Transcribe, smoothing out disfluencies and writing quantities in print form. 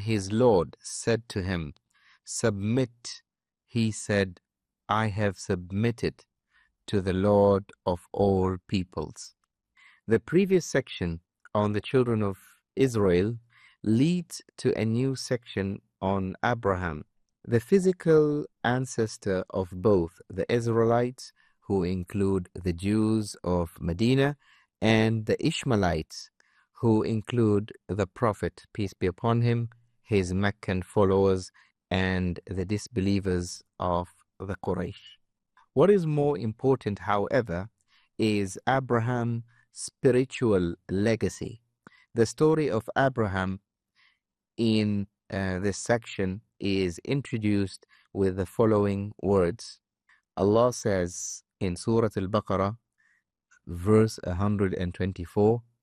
his Lord said to him, "Submit," he said, "I have submitted to the Lord of all peoples." The previous section on the children of Israel leads to a new section on Abraham, the physical ancestor of both the Israelites, who include the Jews of Medina, and the Ishmaelites, who include the Prophet, peace be upon him, his Meccan followers, and the disbelievers of the Quraysh. What is more important, however, is Abraham's spiritual legacy. The story of Abraham in this section is introduced with the following words. Allah says in Surah Al-Baqarah, verse 124,